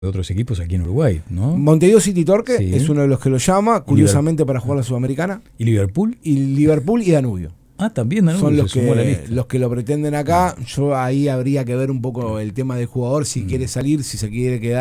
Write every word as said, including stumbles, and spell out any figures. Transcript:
de otros equipos aquí en Uruguay, ¿no? Montevideo City Torque Sí. es uno de los que lo llama, curiosamente para jugar la Sudamericana. ¿Y Liverpool? Y Liverpool y Danubio. Ah, también Danubio Son los se sumó a la que, lista. los que lo pretenden acá. Yo ahí habría que ver un poco el tema del jugador, si quiere salir, si se quiere quedar.